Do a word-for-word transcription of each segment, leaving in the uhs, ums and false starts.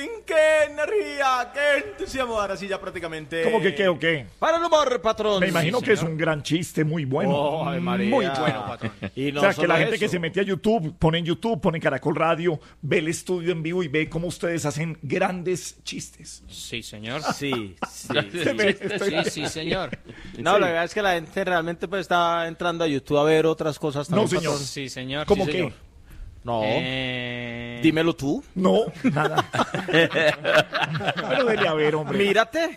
qué energía, qué entusiasmo. Ahora sí ya prácticamente... ¿Cómo que qué o qué? Para el humor, patrón. Me imagino Sí, que es señor. un gran chiste, muy bueno. Oh, Ave María. Muy bueno, patrón. Y no o sea, que solo la gente eso. que se mete a YouTube, pone en YouTube, pone en Caracol Radio, ve el estudio en vivo y ve cómo ustedes hacen grandes chistes. Sí, señor. Sí, sí. Se ve, estoy- Sí, sí, señor. No, la verdad es que la gente realmente pues está entrando a YouTube a ver otras cosas también. No, señor. patrón. Sí, señor. ¿Cómo sí, qué? señor. No, Eh... dímelo tú. No, nada. Pero dele a ver, hombre. Mírate.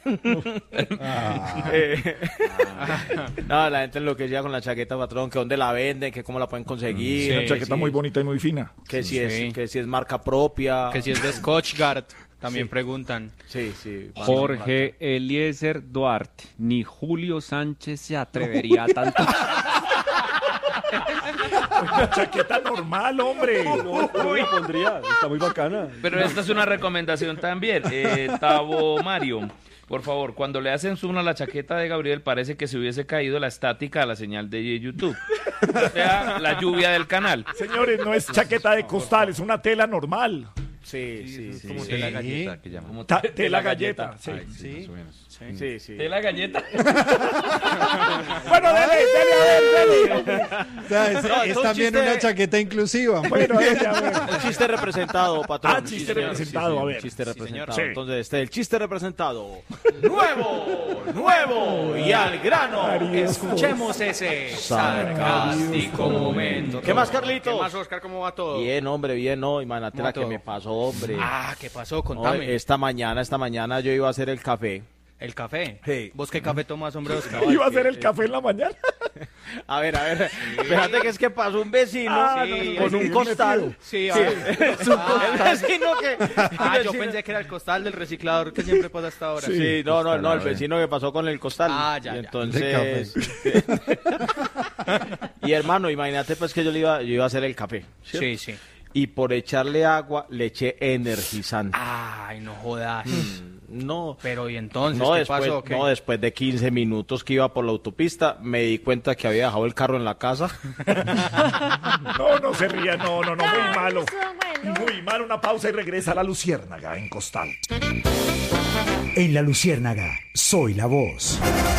Eh, no, la gente enloquecía con la chaqueta, patrón, que dónde la venden, que cómo la pueden conseguir. Una Sí, chaqueta sí. muy bonita y muy fina. Que si Sí. es que si es marca propia. Que si es de Scotchgard, también preguntan. Sí, sí. Jorge Eliezer Duarte, ni Julio Sánchez se atrevería a tanto. Una chaqueta normal, hombre. No, no me pondría, está muy bacana. Pero esta es una recomendación también. Eh, Tavo Mario, por favor, cuando le hacen zoom a la chaqueta de Gabriel, parece que se hubiese caído la estática a la señal de YouTube. O sea, la lluvia del canal. Señores, no es chaqueta de costal, es una tela normal. Sí, sí, sí. Como Sí, tela galleta que llaman. Ta- tela galleta. Sí. Ay, sí, más o menos. sí, sí. Tela galleta. Bueno, dele, dele, a ver, dele. O sea, es, No, es es un también chiste- una chaqueta inclusiva. Bueno, dele, a ver. El chiste representado, patrón. Ah, chiste Sí, señor. representado, Sí, sí, a ver. Chiste Sí, representado. señor. Sí. Entonces, este, el chiste representado. Nuevo, nuevo y al grano. Escuchemos ese sarcástico momento. ¿Qué más, Carlitos? ¿Qué más, Oscar? ¿Cómo va todo? Bien, hombre, bien, no, imagínate la ¿Cómo que todo? me pasó, hombre. Ah, ¿qué pasó? No, Contame. esta mañana, esta mañana yo iba a hacer el café. El café. Sí. ¿Vos qué café tomas, hombre, Oscar? Iba a hacer el café en la mañana. A ver, a ver, fíjate que es que pasó un vecino Ah, no, no, no, con sí, un sí, costal. Sí, Sí, ah. es un costal. El vecino que... Ah, el yo vecino- pensé que era el costal del reciclador que siempre pasa hasta ahora. Sí, no, no, no, el vecino que pasó con el costal. Ah, ya, Y ya. entonces... Y hermano, imagínate pues que yo le iba, yo iba a hacer el café. ¿cierto? Sí, sí. Y por echarle agua, le eché energizante. Ay, no jodas. No, Pero ¿y entonces no qué después, pasó? ¿Qué? no, después de quince minutos que iba por la autopista, me di cuenta que había dejado el carro en la casa. No, no se ría, no, no, no, muy malo. Muy malo, una pausa y regresa a la Luciérnaga en Costal. En La Luciérnaga, soy la voz.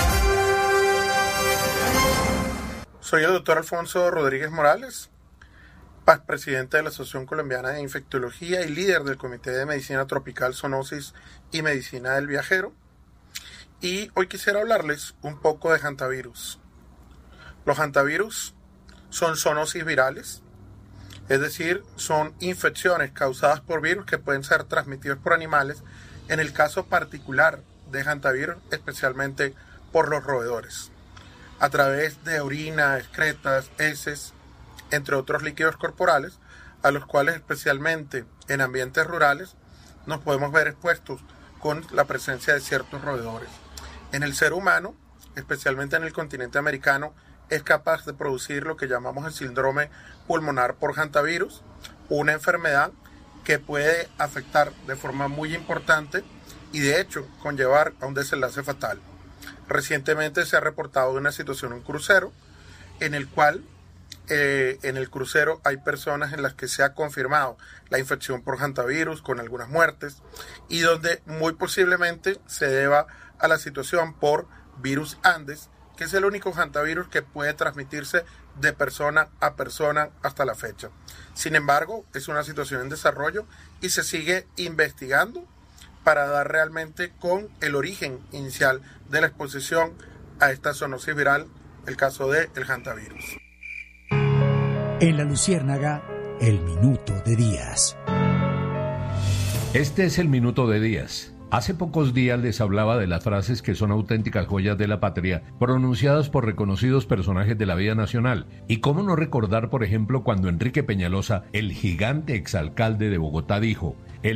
Soy el doctor Alfonso Rodríguez Morales, P A C, presidente de la Asociación Colombiana de Infectología y líder del Comité de Medicina Tropical, Zoonosis y Medicina del Viajero. Y hoy quisiera hablarles un poco de hantavirus. Los hantavirus son zoonosis virales, es decir, son infecciones causadas por virus que pueden ser transmitidos por animales, en el caso particular de hantavirus, especialmente por los roedores, a través de orina, excretas, heces, entre otros líquidos corporales, a los cuales especialmente en ambientes rurales nos podemos ver expuestos con la presencia de ciertos roedores. En el ser humano, especialmente en el continente americano, es capaz de producir lo que llamamos el síndrome pulmonar por hantavirus, una enfermedad que puede afectar de forma muy importante y de hecho conllevar a un desenlace fatal. Recientemente se ha reportado una situación en un crucero en el cual eh, en el crucero hay personas en las que se ha confirmado la infección por hantavirus con algunas muertes y donde muy posiblemente se deba a la situación por virus Andes, que es el único hantavirus que puede transmitirse de persona a persona hasta la fecha. Sin embargo, es una situación en desarrollo y se sigue investigando para dar realmente con el origen inicial de la exposición a esta zoonosis viral, el caso del hantavirus. En La Luciérnaga, el minuto de Díaz. Este es el minuto de Díaz. Hace pocos días les hablaba de las frases que son auténticas joyas de la patria, pronunciadas por reconocidos personajes de la vida nacional. Y cómo no recordar, por ejemplo, cuando Enrique Peñalosa, el gigante exalcalde de Bogotá, dijo: